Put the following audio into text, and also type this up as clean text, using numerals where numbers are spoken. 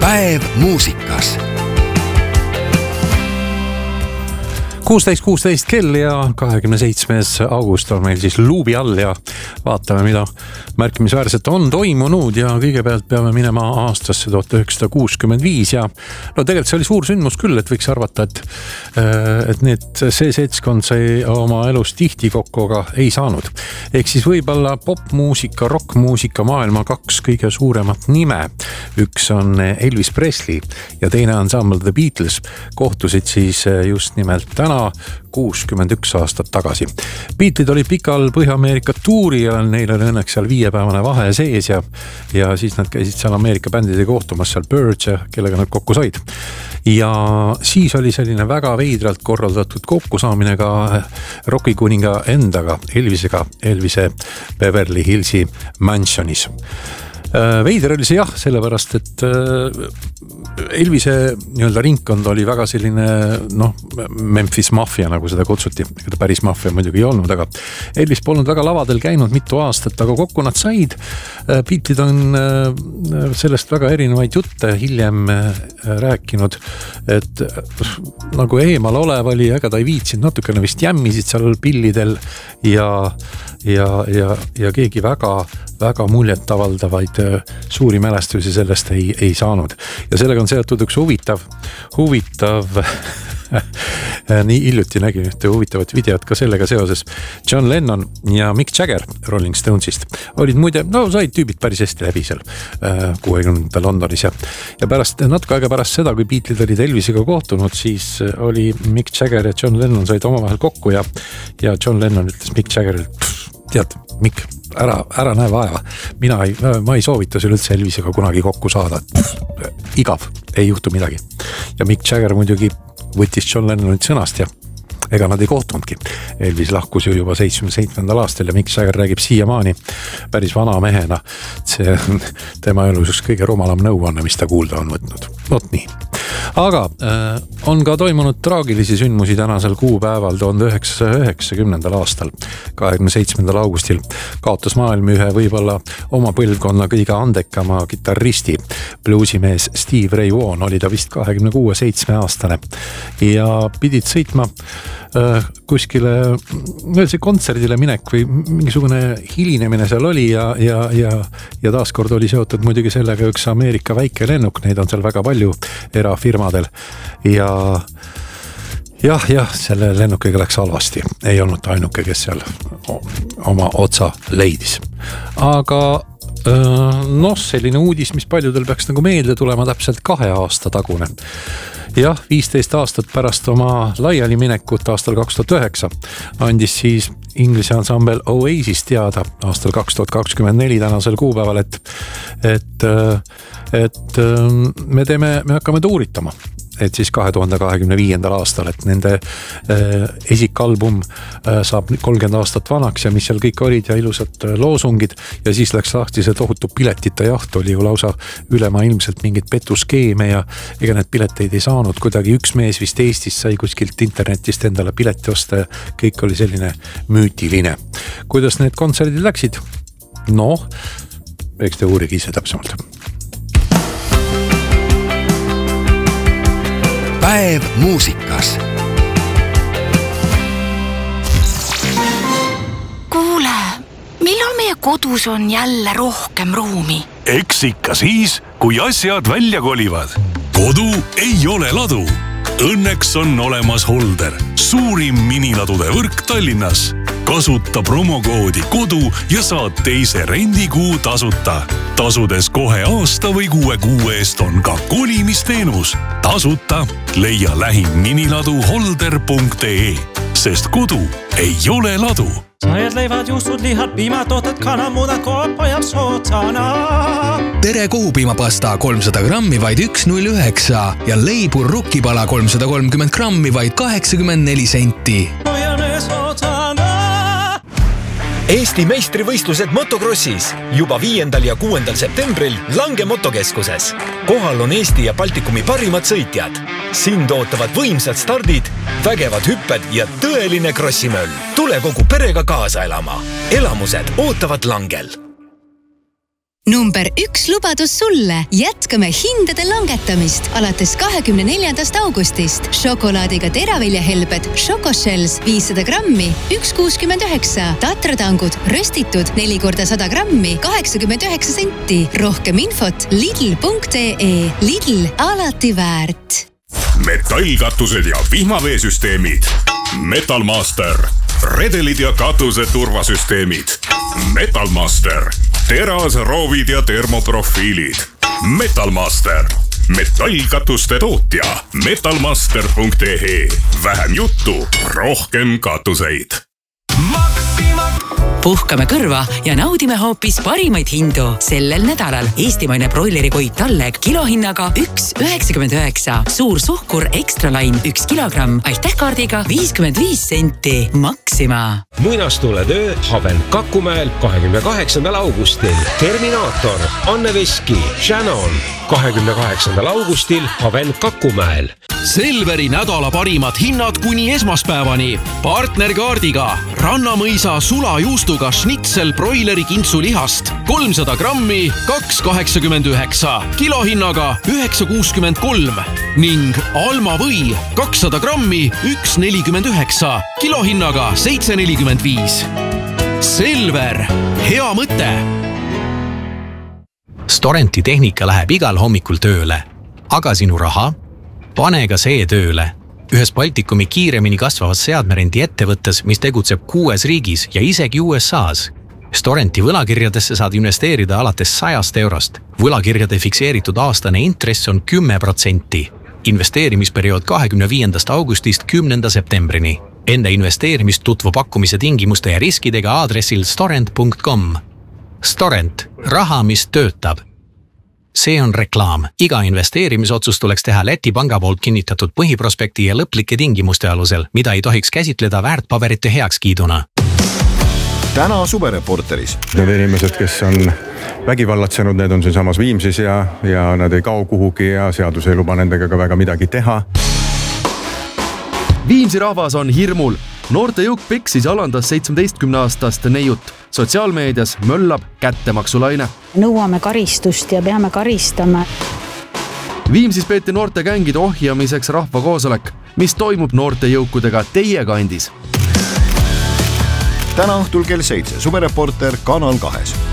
Päev muusikas. 16 kell ja 27. august on meil siis luubi all ja vaatame, mida märkimisväärselt on toimunud ja kõigepealt peame minema aastasse 1965 ja no tegelikult see oli suur sündmus küll, et võiks arvata, et see seltskond sai oma elus tihti kokku, aga ei saanud. Ehk siis võib-olla popmuusika, rockmuusika maailma kaks kõige suuremat nime. Üks on Elvis Presley ja teine ensemble The Beatles kohtusid siis just nimelt täna 61 aastat tagasi. Beatles'id oli pikal Põhja-Ameerika tuuri ja neil oli õnneks seal 5-päevane vahe sees ja siis nad käisid seal Ameerika bändide kohtumas seal Birds ja kellega nad kokku said. Ja siis oli selline väga veidralt korraldatud kokkusaamine ka rockikuninga endaga, Elvise Beverly Hillsi mansionis. Veider oli see jah, sellepärast, et Elvise nii-öelda ringkond oli väga selline, Memphis Mafia, nagu seda kutsuti. Ega ta päris mafia muidugi ei olnud, aga Elvis polnud väga lavadel käinud mitu aastat, aga kokku nad said. Beatles'id on sellest väga erinevaid jutte hiljem rääkinud, et nagu eemal olev oli, ega ta ei viitsinud, natukene vist jämmisid seal pillidel ja keegi väga muljet avaldavaid suuri mälestusi sellest ei saanud. Ja sellega on seotud üks huvitav nii hiljuti nägin ühte huvitavat videot ka sellega seoses. John Lennon ja Mick Jagger Rolling Stonesist olid muide, said tüübid päris hästi läbi seal 60. Londonis ja natuke aega pärast seda, kui Beatles'id olid Elvisega kohtunud, siis oli Mick Jagger ja John Lennon said omavahel kokku ja John Lennon ütles Mick Jaggerile, tead, Mick, ära näe vaeva. Ma ei soovita sul üldse Elvisega kunagi kokku saada. Igav, ei juhtu midagi. Ja Mick Jagger muidugi võttis John Lennonit sõnast ja ega nad ei kohtunudki. Elvis lahkus ju juba 77. aastal ja Mick Jagger räägib siiamaani päris vana mehena. See on tema elus kõige rumalam nõuanne, mis ta kuulda on võtnud. Not nii. Aga on ka toimunud traagilisi sündmusi tänasel kuupäeval 1990. aastal, 27. augustil kaotas maailm ühe võib-olla oma põlvkonna kõige andekama kitarristi, bluesimees Steve Ray Vaughan, oli ta vist 26-7-aastane ja pidid sõitma kuskile see kontserdile minek või mingisugune hilinemine seal oli ja taaskord oli seotud muidugi sellega üks Ameerika väike lennuk, neid on seal väga palju erafirmadel ja selle lennukiga läks halvasti, ei olnud ta ainuke, kes seal oma otsa leidis. Aga selline uudis, mis paljudel peaks nagu meelde tulema täpselt 2 aasta tagune. Jah, 15 aastat pärast oma laiali minekut aastal 2009 andis siis Inglise ensemble Oasis teada aastal 2024 tänasel kuupäeval, et me hakkame tuuritama. Et siis 2025. aastal, et nende esikalbum saab 30 aastat vanaks ja mis seal kõik olid ja ilusad loosungid ja siis läks lahti see tohutu piletita jaht, oli ju lausa ülemaailmselt mingid petuskeeme ja ega need pileteid ei saanud, kuidagi üks mees vist Eestis sai kuskilt internetist endale pileti osta ja kõik oli selline müütiline. Kuidas need kontserdid läksid? Eks te uurigi ise täpsemalt. Päev muusikas. Kuule, millal meie kodus on jälle rohkem ruumi? Eks ikka siis, kui asjad välja kolivad. Kodu ei ole ladu. Õnneks on olemas Holder, suurim miniladude võrk Tallinnas. Kasuta promokoodi kodu ja saad teise rendikuu tasuta. Tasudes kohe aasta või 6 kuu eest on ka kolimisteenus. Tasuta leia lähim miniladu holder.ee, sest kodu ei ole ladu. Sajad leivad, juustud, lihad, piimatooted, kanamudad, koopa ja sootsana. Tere kohupiimapasta 300 grammi vaid 1,09 ja leibur rukkipala 330 grammi vaid 84 senti. Eesti meistrivõistlused motocrossis juba 5. ja 6. septembril Lange motokeskuses. Kohal on Eesti ja Baltikumi parimad sõitjad. Sind ootavad võimsad stardid, vägevad hüpped ja tõeline krossimöll. Tule kogu perega kaasa elama. Elamused ootavad Langel. Number 1 lubadus sulle. Jätkame hindade langetamist alates 24. augustist. Šokolaadiga teraviljahelbed Šokoshells 500 grammi 1,69. Tatratangud röstitud 4x100 grammi 89 senti. Rohkem infot lidl.ee. Lidl, alati väärt. Metallkatused ja vihmaveesüsteemid. Metalmaster. Redelid ja katuse turvasüsteemid. Metalmaster. Teras, roovid ja termoprofiilid. Metalmaster. Metallkatuste tootja. Metalmaster.ee. Vähem juttu, rohkem katuseid. Puhkame kõrva ja naudime hoopis parimaid hindu. Sellel nädalal eestimaine broilerikoit Talleg kilohinnaga 1,99. Suur suhkur Extra Line 1 kilogramm. Aitähkaardiga 55 senti. Maxima. Muinastuletöö Haven Kakumäel 28. augustil. Terminaator, Anne Veski, Shannon. 28. augustil Haven Kakumäel. Selveri nädala parimad hinnad kuni esmaspäevani. Partnerkaardiga Rannamõisa sulajuustuga schnitzel broileri kintsulihast 300 grammi 2,89. Kilohinnaga 9,63 ning Alma või 200 grammi 1,49. Kilohinnaga 7,45. Selver, hea mõte! Storenti tehnika läheb igal hommikul tööle. Aga sinu raha? Pane ka see tööle. Ühes Baltikumi kiiremini kasvavas seadmerendi ettevõttes, mis tegutseb 6 riigis ja isegi USA's. Storenti võlakirjadesse saad investeerida alates 100 eurost. Võlakirjade fikseeritud aastane intress on 10%. Investeerimisperiood 25. augustist 10. septembrini. Enne investeerimist tutvu pakkumise tingimuste ja riskidega aadressil storent.com. Storent. Raha, mis töötab. See on reklaam. Iga investeerimisotsus tuleks teha Läti panga poolt kinnitatud põhiprospekti ja lõplike tingimuste alusel, mida ei tohiks käsitleda väärtpaberite heakskiiduna. Täna Suvereporteris. Need inimesed, kes on vägivallatsenud, need on siin samas Viimsis ja nad ei kao kuhugi ja seadus ei luba nendega ka väga midagi teha. Viimsi rahvas on hirmul. Noorte jõuk Peksis alandas 17-aastast neiut. Sotsiaalmeedias möllab kättemaksulaine. Nõuame karistust ja peame karistama. Viimsis peeti noorte gängide ohjamiseks rahvakoosolek. Mis toimub noorte jõukudega teie kandis? Täna õhtul kell 7. Suvereporter Kanal 2.